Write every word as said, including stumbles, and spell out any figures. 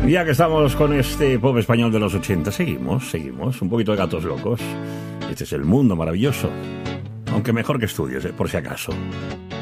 Ya que estamos con este pop español de los ochenta, seguimos, seguimos, un poquito de Gatos Locos. Este es El Mundo Maravilloso, aunque mejor que estudies, ¿eh? Por si acaso.